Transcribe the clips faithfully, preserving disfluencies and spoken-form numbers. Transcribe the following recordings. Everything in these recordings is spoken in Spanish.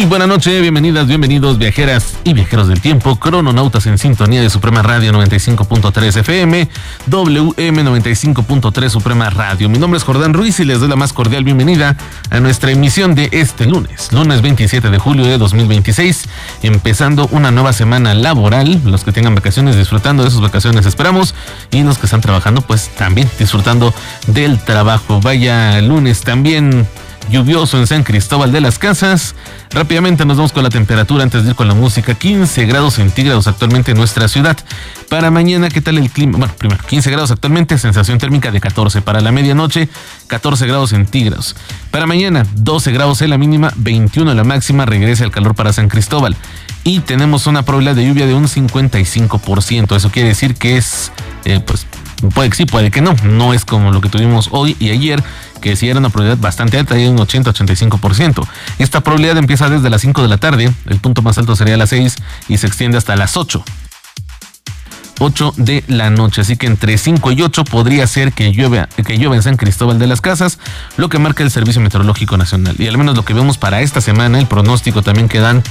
buena noche, bienvenidas, bienvenidos, viajeras y viajeros del tiempo, crononautas en sintonía de Suprema Radio noventa y cinco punto tres F M, W M noventa y cinco punto tres Suprema Radio. Mi nombre es Jordán Ruiz y les doy la más cordial bienvenida a nuestra emisión de este lunes, lunes veintisiete de julio de dos mil veintiséis, empezando una nueva semana laboral. Los que tengan vacaciones, disfrutando de sus vacaciones, esperamos, y los que están trabajando, pues también disfrutando del trabajo. Vaya lunes también lluvioso en San Cristóbal de las Casas. Rápidamente nos vamos con la temperatura antes de ir con la música. quince grados centígrados actualmente en nuestra ciudad. Para mañana, ¿qué tal el clima? Bueno, primero, quince grados actualmente, sensación térmica de catorce. Para la medianoche, catorce grados centígrados. Para mañana, doce grados en la mínima, veintiuno en la máxima, regresa el calor para San Cristóbal. Y tenemos una probabilidad de lluvia de un cincuenta y cinco por ciento. Eso quiere decir que es, eh, pues, puede que sí, puede que no. No es como lo que tuvimos hoy y ayer, que sí era una probabilidad bastante alta, de un ochenta a ochenta y cinco por ciento. Esta probabilidad empieza desde las cinco de la tarde, el punto más alto sería a las seis y se extiende hasta las ocho. ocho de la noche, así que entre cinco y ocho podría ser que llueva, que llueva en San Cristóbal de las Casas, lo que marca el Servicio Meteorológico Nacional. Y al menos lo que vemos para esta semana, el pronóstico también que dan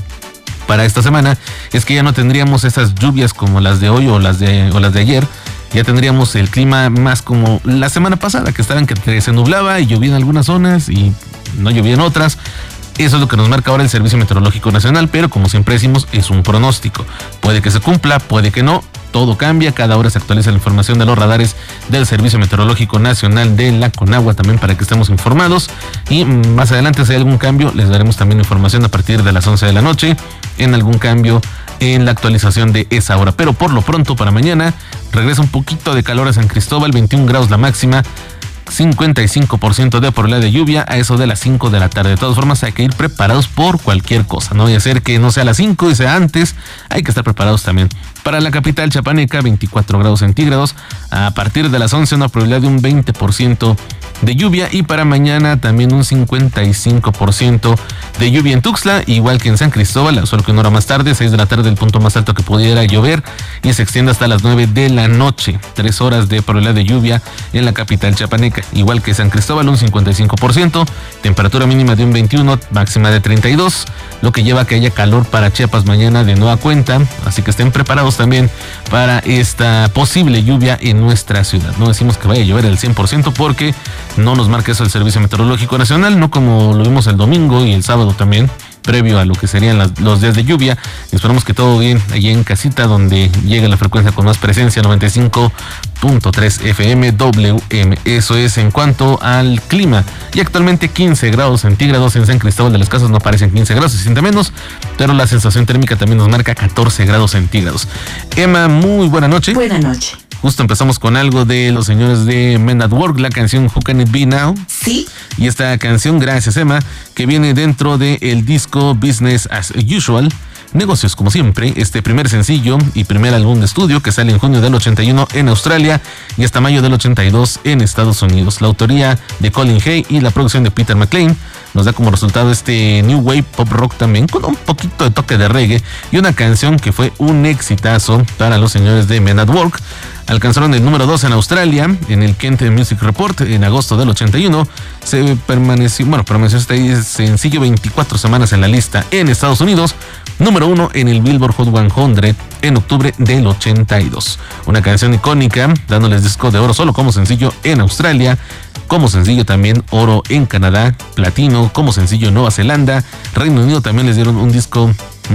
para esta semana, es que ya no tendríamos esas lluvias como las de hoy o las de, o las de ayer. Ya tendríamos el clima más como la semana pasada, que estaban que se nublaba y llovía en algunas zonas y no llovía en otras. Eso es lo que nos marca ahora el Servicio Meteorológico Nacional, pero como siempre decimos, es un pronóstico. Puede que se cumpla, puede que no, todo cambia, cada hora se actualiza la información de los radares del Servicio Meteorológico Nacional de la Conagua también para que estemos informados. Y más adelante, si hay algún cambio, les daremos también información a partir de las once de la noche en algún cambio en la actualización de esa hora. Pero por lo pronto, para mañana, regresa un poquito de calor a San Cristóbal, veintiún grados la máxima, cincuenta y cinco por ciento de probabilidad de lluvia a eso de las cinco de la tarde. De todas formas, hay que ir preparados por cualquier cosa. No vaya a ser que no sea a las cinco y sea antes. Hay que estar preparados también. Para la capital chapaneca, veinticuatro grados centígrados. A partir de las once, una probabilidad de un veinte por ciento de lluvia. Y para mañana también un cincuenta y cinco por ciento de lluvia en Tuxtla, igual que en San Cristóbal, solo que una hora más tarde, seis de la tarde, el punto más alto que pudiera llover, y se extiende hasta las nueve de la noche. Tres horas de probabilidad de lluvia en la capital chapaneca. Igual que San Cristóbal, un cincuenta y cinco por ciento, temperatura mínima de un veintiuno, máxima de treinta y dos, lo que lleva a que haya calor para Chiapas mañana de nueva cuenta, así que estén preparados también para esta posible lluvia en nuestra ciudad. No decimos que vaya a llover al cien por ciento porque no nos marca eso el Servicio Meteorológico Nacional, no como lo vimos el domingo y el sábado también, previo a lo que serían las, los días de lluvia. Esperamos que todo bien allí en casita, donde llegue la frecuencia con más presencia, noventa y cinco punto tres F M W M. Eso es en cuanto al clima. Y actualmente quince grados centígrados en San Cristóbal de las Casas. No parecen quince grados, se siente menos, pero la sensación térmica también nos marca catorce grados centígrados. Emma, muy buena noche. Buena noche. Justo empezamos con algo de los señores de Men at Work, la canción Who Can It Be Now. Sí. Y esta canción, gracias Emma, que viene dentro del disco Business as Usual, Negocios como siempre, este primer sencillo y primer álbum de estudio que sale en junio del ochenta y uno en Australia y hasta mayo del ochenta y dos en Estados Unidos. La autoría de Colin Hay y la producción de Peter McLean nos da como resultado este New Wave Pop Rock también con un poquito de toque de reggae y una canción que fue un exitazo para los señores de Men at Work. Alcanzaron el número dos en Australia, en el Kent Music Report, en agosto del ochenta y uno. Se permaneció, bueno, permaneció este sencillo veinticuatro semanas en la lista en Estados Unidos. Número uno en el Billboard Hot cien en octubre del ochenta y dos. Una canción icónica, dándoles disco de oro solo como sencillo en Australia, como sencillo también oro en Canadá, platino como sencillo en Nueva Zelanda. Reino Unido también les dieron un disco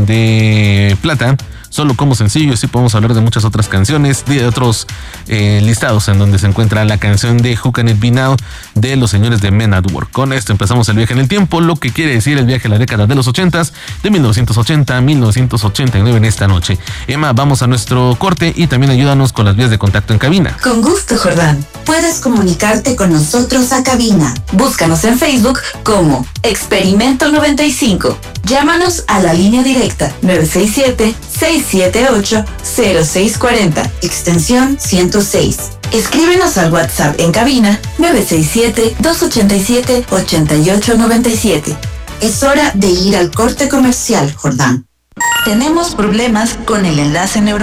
de plata solo como sencillo. Así podemos hablar de muchas otras canciones, de otros eh, listados en donde se encuentra la canción de Who Can It Be Now de los señores de Men at Work. Con esto empezamos el viaje en el tiempo, lo que quiere decir el viaje a la década de los ochentas, de mil novecientos ochenta a mil novecientos ochenta y nueve en esta noche. Emma, vamos a nuestro corte y también ayúdanos con las vías de contacto en cabina. Con gusto, Jordán. Puedes comunicarte con nosotros a cabina. Búscanos en Facebook como Experimento noventa y cinco. Llámanos a la línea directa nueve seis siete, seis siete ocho, cero seis cuatro cero, extensión ciento seis. Escríbenos al WhatsApp en cabina nueve seis siete, dos ocho siete, ocho ocho nueve siete. Es hora de ir al corte comercial, Jordán. Tenemos problemas con el enlace neuronal.